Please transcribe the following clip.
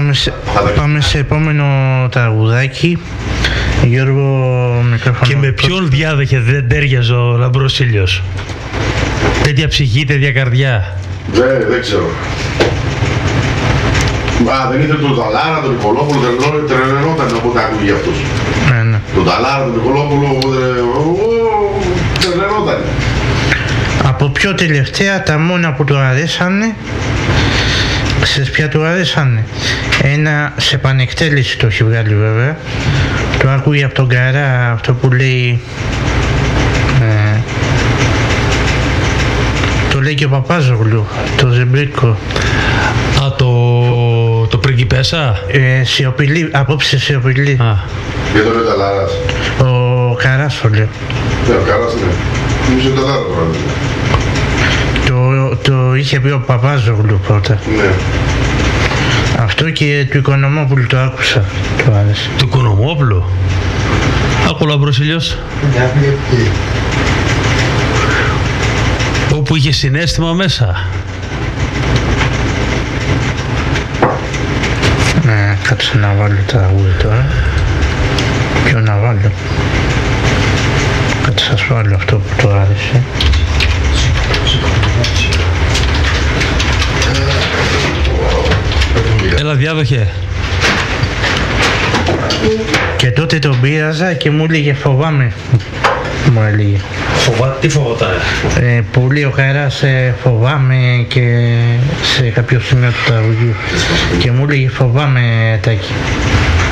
Πάμε σε επόμενο τραγουδάκι. Γιώργο, μικρόφωνο. Και με ποιον διάδεχε δεν τέριαζε ο Λαμπρός Ήλιος? Τέτοια ψυχή, τέτοια καρδιά. Δεν ξέρω. Δεν ήθελε τον Ταλάρα, τον Νικολόπουλο, τρελαινόταν όποτε ακούγε αυτός. Ναι. Τον Ταλάρα, τον Νικολόπουλο, τρελαινόταν. Από πιο τελευταία, τα μόνα που του αρέσανε, ξέρεις ποια του αρέσανε? Ένα σε πανεκτέλεση το έχει βγάλει βέβαια. Το άκουγε από τον Καρά, αυτό που λέει... το λέει και ο Παπάζογλου, το Ζεμπρίκο. Α, το πριγκιπέσα. Σιωπηλή, απόψε σιωπηλή. Και το λέει Ταλάρας. Ο Καράς το λέει. Ναι, ο Καράς ναι. Νομίζω Ταλάρα τώρα. Το είχε πει ο Παπάζογλου πρώτα. Ναι. Αυτό και του Οικονομόπουλου το άκουσα. Το άρεσε. Του Οικονομόπουλου. Άκου Λαμπρός Ήλιος. Όπου είχε συναίσθημα μέσα. Ναι, κάτσε να βάλω τα τραγούδι τώρα. Ποιο να βάλω? Κάτσε σας βάλω αυτό που το άρεσε. Έλα διάδοχε. Και τότε τον πείραζα και μου έλεγε φοβάμαι. Μου έλεγε. Τι φοβόταν? Που λέει ο Καράς φοβάμαι και σε κάποιο σημείο του τραγουδιού. Και μου έλεγε φοβάμαι Τάκη.